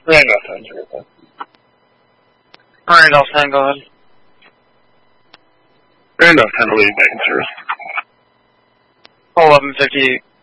Randolph 10, sure. Randolph 10, go ahead. Randolph 10 to lead, making sure. 1158.